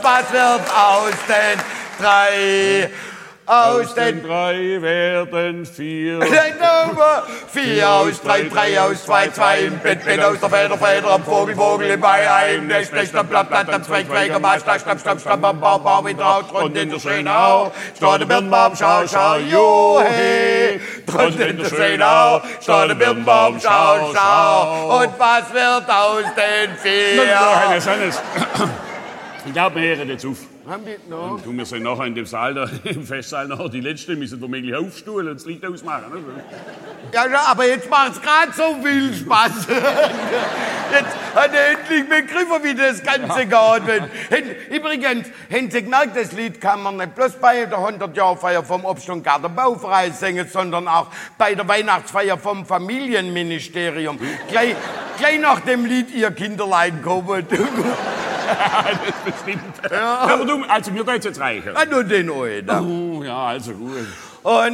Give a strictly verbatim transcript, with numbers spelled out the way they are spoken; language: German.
Was wird aus den drei? Aus, Aus den den drei werden vier. Nein, Nummer. Vier aus drei, drei aus zwei, zwei im Bett, Bett aus der Feder, Feder am Vogel, Vogel im Ei, Ei im Nest, Nest am Blatt, Blatt am Zweig, Zweig am Ast, Ast, Stamm, Stamm, Stamm, am Baum, Baum, in Traut, und in der Schönau, steht der Birnbaum, schau, schau, juhe, drunten in der Schönau, steht der Birnbaum, schau, schau, und was wird aus den vier? Hannes, Hannes. Ich glaube, wir hören jetzt auf. Haben die noch? Und wir sind nachher in dem Saal, da, im Festsaal, nachher die Letzten müssen womöglich aufstuhlen und das Licht ausmachen. Ne? Ja, ja, aber jetzt macht's gerade so viel Spaß. Jetzt hat er endlich begriffen, wie das Ganze geht. Wenn- Übrigens, haben Sie gemerkt, das Lied kann man nicht bloß bei der hundert-Jahr-Feier vom Obst- und Gartenbauverein singen, sondern auch bei der Weihnachtsfeier vom Familienministerium. Gleich, gleich nach dem Lied Ihr Kinderlein kommen. Das bestimmt. Ja. Aber du, also mir geht's jetzt reichen. Ah, nur den einen. Oh, ja, also gut. Und